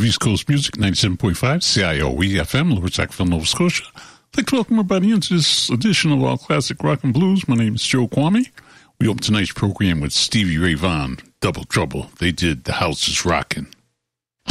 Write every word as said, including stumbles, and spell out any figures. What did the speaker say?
East Coast Music, ninety-seven point five, C I O E F M, Lower Sackville, Nova Scotia. I'd like to welcome everybody into this edition of All Classic Rock and Blues. My name is Joe Kwame. We open tonight's program with Stevie Ray Vaughan, Double Trouble. They did The House is Rockin'.